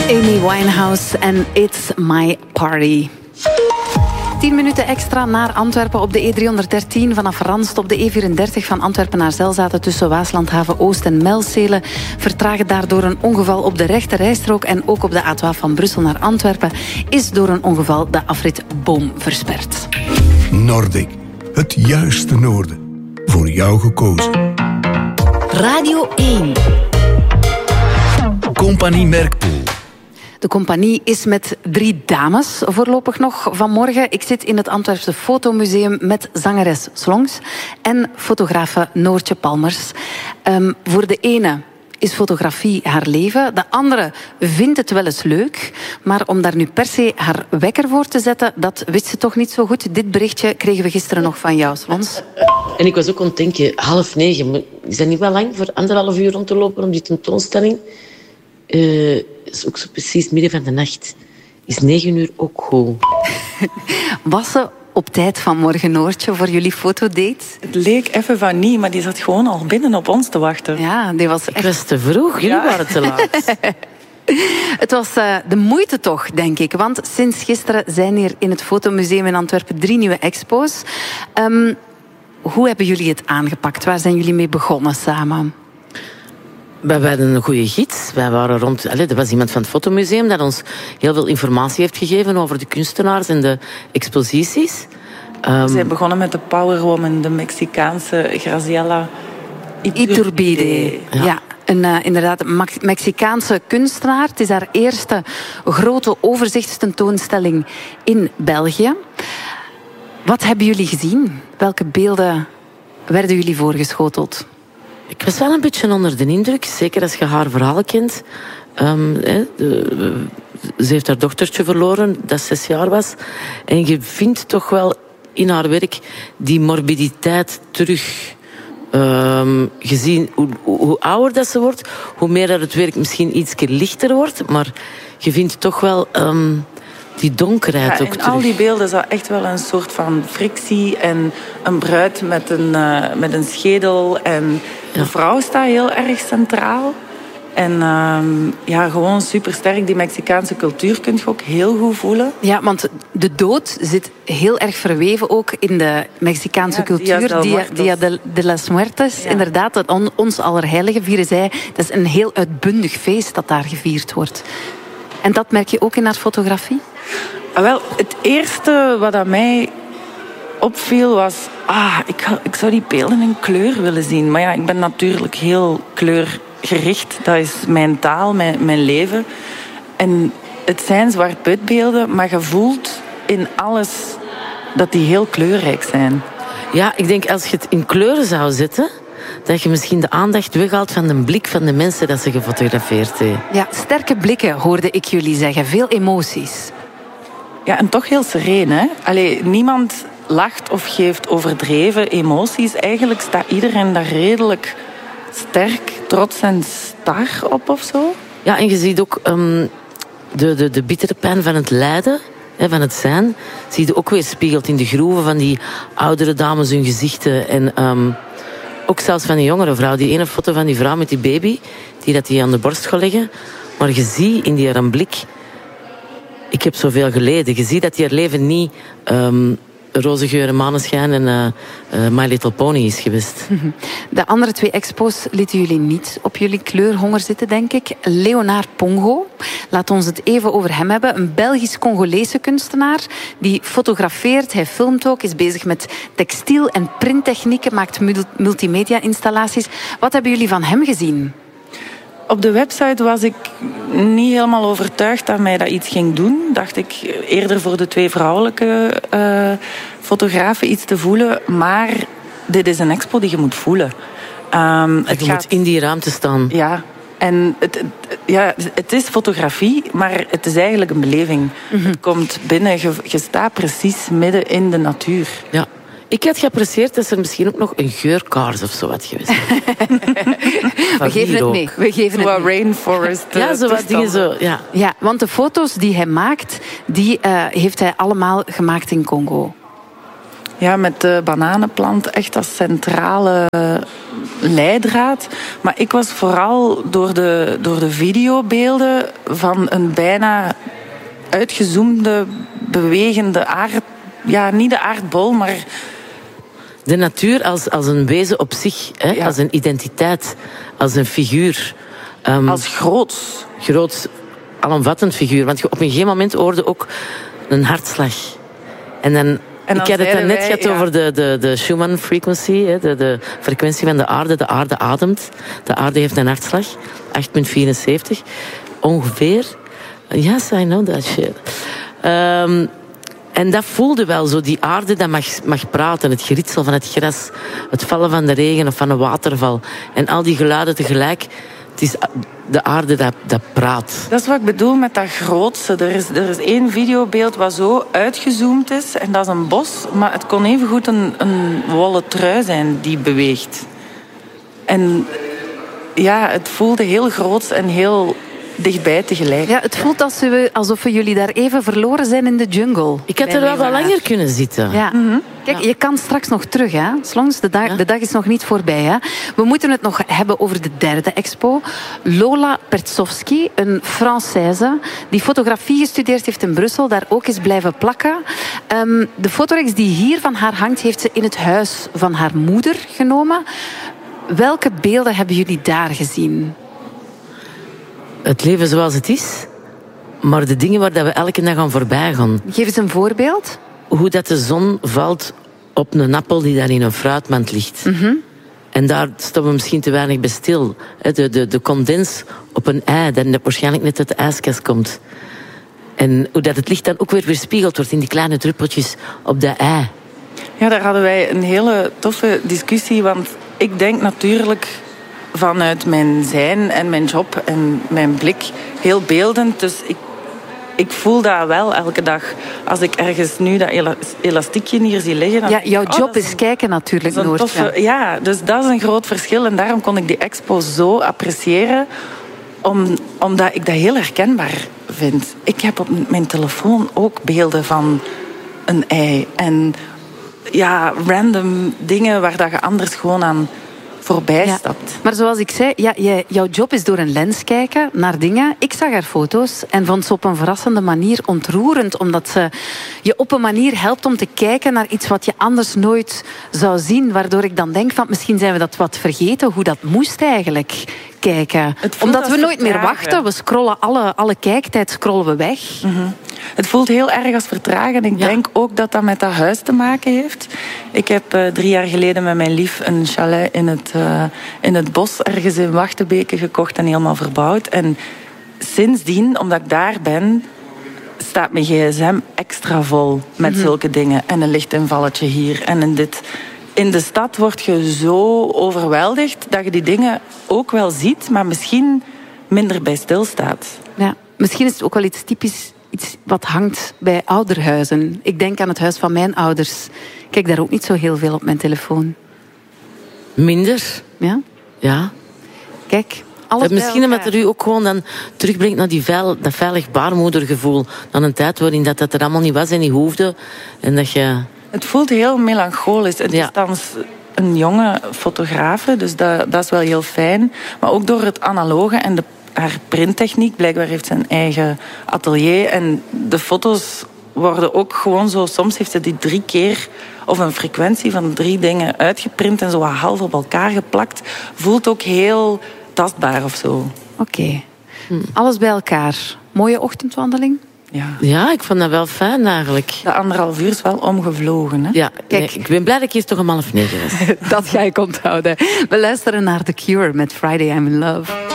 Amy Winehouse en It's My Party. 10 minuten extra naar Antwerpen op de E313 vanaf Ranst. Op de E34 van Antwerpen naar Zelzaten tussen Waaslandhaven Oost en Melzele. Vertragen daardoor een ongeval op de rechte rijstrook. En ook op de A12 van Brussel naar Antwerpen is door een ongeval de afrit Boom versperd. Nordic, het juiste noorden. Voor jou gekozen. Radio 1. Compagnie Merkpoel. De compagnie is met 3 dames voorlopig nog vanmorgen. Ik zit in het Antwerpse Fotomuseum met zangeres Slongs en fotografe Noortje Palmers. Voor de ene is fotografie haar leven. De andere vindt het wel eens leuk. Maar om daar nu per se haar wekker voor te zetten, dat wist ze toch niet zo goed. Dit berichtje kregen we gisteren nog van jou, Slons. En ik was ook aan het denken, 8:30. Is dat niet wel lang voor 1,5 uur rond te lopen om die tentoonstelling? Is ook zo precies midden van de nacht. Is 9 uur ook goed? Was ze op tijd vanmorgen, Noortje, voor jullie fotodate? Het leek even van niet, maar die zat gewoon al binnen op ons te wachten. Ja, die was echt... Ik was te vroeg, jullie waren te laat. Het was de moeite toch, denk ik. Want sinds gisteren zijn hier in het Fotomuseum in Antwerpen 3 nieuwe expo's. Hoe hebben jullie het aangepakt? Waar zijn jullie mee begonnen samen? Wij hadden een goede gids. Wij waren rond... er was iemand van het Fotomuseum dat ons heel veel informatie heeft gegeven over de kunstenaars en de exposities. We zijn begonnen met de Power Woman, de Mexicaanse Graciela Iturbide. Ja. Inderdaad, een Mexicaanse kunstenaar. Het is haar eerste grote overzichtstentoonstelling in België. Wat hebben jullie gezien? Welke beelden werden jullie voorgeschoteld? Ik was wel een beetje onder de indruk, zeker als je haar verhaal kent. Ze heeft haar dochtertje verloren, dat 6 jaar was. En je vindt toch wel in haar werk die morbiditeit terug. Gezien hoe ouder dat ze wordt, hoe meer dat het werk misschien iets lichter wordt. Maar je vindt toch wel die donkerheid ook terug. In al die beelden zat echt wel een soort van frictie en een bruid met een schedel. En de vrouw staat heel erg centraal. En gewoon supersterk. Die Mexicaanse cultuur kun je ook heel goed voelen. Ja, want de dood zit heel erg verweven ook in de Mexicaanse cultuur. Dia de las Muertes, inderdaad. Ons Allerheilige vieren zij. Dat is een heel uitbundig feest dat daar gevierd wordt. En dat merk je ook in haar fotografie? Wel, het eerste wat aan mij opviel was... ik zou die beelden in kleur willen zien. Maar ja, ik ben natuurlijk heel kleurgericht. Dat is mijn taal, mijn leven. En het zijn zwart-wit beelden, maar je voelt in alles dat die heel kleurrijk zijn. Ja, ik denk als je het in kleuren zou zetten, dat je misschien de aandacht weghaalt van de blik van de mensen dat ze gefotografeerd hebben. Ja, sterke blikken hoorde ik jullie zeggen. Veel emoties. Ja, en toch heel sereen, hè? Allee, niemand lacht of geeft overdreven emoties. Eigenlijk staat iedereen daar redelijk sterk, trots en star op of zo. Ja, en je ziet ook de bittere pijn van het lijden, van het zijn, zie je ook weer spiegeld in de groeven van die oudere dames hun gezichten. En ook zelfs van die jongere vrouw. Die ene foto van die vrouw met die baby, die aan de borst gaat leggen. Maar je ziet in die haar blik, ik heb zoveel geleden. Je ziet dat die haar leven niet roze geur en maneschijn en My Little Pony is geweest. De andere 2 expo's lieten jullie niet op jullie kleurhonger zitten, denk ik. Leonard Pongo, laat ons het even over hem hebben. Een Belgisch-Congolese kunstenaar die fotografeert, hij filmt ook, is bezig met textiel- en printtechnieken, maakt multimedia-installaties. Wat hebben jullie van hem gezien? Op de website was ik niet helemaal overtuigd dat mij dat iets ging doen. Dacht ik eerder voor de 2 vrouwelijke fotografen iets te voelen. Maar dit is een expo die je moet voelen. Je moet in die ruimte staan. Ja, en het is fotografie, maar het is eigenlijk een beleving. Mm-hmm. Het komt binnen, je staat precies midden in de natuur. Ja. Ik had geapprecieerd dat er misschien ook nog een geurkaars of zo had geweest. We geven het mee. We geven het mee. Rainforest. Ja, zo wat dingen zo. Ja. Ja, want de foto's die hij maakt, die heeft hij allemaal gemaakt in Congo. Ja, met de bananenplant echt als centrale leidraad. Maar ik was vooral door de videobeelden van een bijna uitgezoomde, bewegende aard... Ja, niet de aardbol, maar... De natuur als een wezen op zich, hè? Ja. Als een identiteit, als een figuur. Als groots, alomvattend figuur. Want op een gegeven moment hoorde ook een hartslag. En dan ik had het net gehad over de Schumann frequency, hè? De frequentie van de aarde. De aarde ademt. De aarde heeft een hartslag, 8,74 ongeveer. Yes, I know that shit. En dat voelde wel zo, die aarde dat mag praten. Het geritsel van het gras, het vallen van de regen of van een waterval. En al die geluiden tegelijk. Het is de aarde dat praat. Dat is wat ik bedoel met dat grootste. Er is één videobeeld wat zo uitgezoomd is. En dat is een bos. Maar het kon evengoed een wollen trui zijn die beweegt. En ja, het voelde heel groot en heel... dichtbij tegelijk. Ja, het voelt alsof we jullie daar even verloren zijn in de jungle. Ik had er wel wat langer kunnen zitten. Ja. Kijk, je kan straks nog terug, hè, Slongs. De dag is nog niet voorbij. Hè. We moeten het nog hebben over de derde expo. Lola Pertsovsky, een Française, die fotografie gestudeerd heeft in Brussel, daar ook is blijven plakken. De fotoreeks die hier van haar hangt, heeft ze in het huis van haar moeder genomen. Welke beelden hebben jullie daar gezien? Het leven zoals het is, maar de dingen waar we elke dag aan voorbij gaan. Geef eens een voorbeeld. Hoe dat de zon valt op een appel die daar in een fruitmand ligt. En daar staan we misschien te weinig bij stil. De condens op een ei, dat waarschijnlijk net uit de ijskast komt. En hoe dat het licht dan ook weer weerspiegeld wordt in die kleine druppeltjes op de ei. Ja, daar hadden wij een hele toffe discussie, want ik denk natuurlijk... vanuit mijn zijn en mijn job en mijn blik heel beeldend. Dus ik voel dat wel elke dag. Als ik ergens nu dat elastiekje hier zie liggen... Ja, jouw job is kijken natuurlijk, Noortje. Ja, dus dat is een groot verschil. En daarom kon ik die expo zo appreciëren. Omdat ik dat heel herkenbaar vind. Ik heb op mijn telefoon ook beelden van een ei. En ja, random dingen waar dat je anders gewoon aan... voorbij stapt. Maar zoals ik zei, jouw job is door een lens kijken naar dingen. Ik zag haar foto's en vond ze op een verrassende manier ontroerend, omdat ze je op een manier helpt om te kijken naar iets wat je anders nooit zou zien, waardoor ik dan denk van misschien zijn we dat wat vergeten, hoe dat moest eigenlijk kijken. Omdat we nooit meer wachten, we scrollen alle kijktijd scrollen we weg. Het voelt heel erg als vertragen. Ik denk ook dat dat met dat huis te maken heeft. Ik heb 3 jaar geleden met mijn lief een chalet in het bos ergens in Wachtebeke gekocht en helemaal verbouwd. En sindsdien, omdat ik daar ben, staat mijn gsm extra vol met zulke dingen. En een lichtinvalletje hier en in dit. In de stad word je zo overweldigd dat je die dingen ook wel ziet, maar misschien minder bij stilstaat. Ja, misschien is het ook wel iets typisch... iets wat hangt bij ouderhuizen. Ik denk aan het huis van mijn ouders. Ik kijk daar ook niet zo heel veel op mijn telefoon. Minder? Ja? Ja. Kijk, misschien omdat er u ook gewoon dan terugbrengt naar dat veilig baarmoedergevoel. Dan een tijd waarin dat er allemaal niet was en niet hoefde. En dat je... Het voelt heel melancholisch. Het is dan een jonge fotografe, dus dat is wel heel fijn. Maar ook door het analoge en haar printtechniek. Blijkbaar heeft ze een eigen atelier. En de foto's worden ook gewoon zo... Soms heeft ze die 3 keer... of een frequentie van 3 dingen uitgeprint... en zo half op elkaar geplakt. Voelt ook heel tastbaar of zo. Oké. Alles bij elkaar. Mooie ochtendwandeling? Ja, ik vond dat wel fijn eigenlijk. De 1,5 uur is wel omgevlogen, hè? Ja, kijk, ik ben blij dat ik hier toch om 8:30 was. Dat ga ik onthouden. We luisteren naar The Cure met Friday I'm in Love.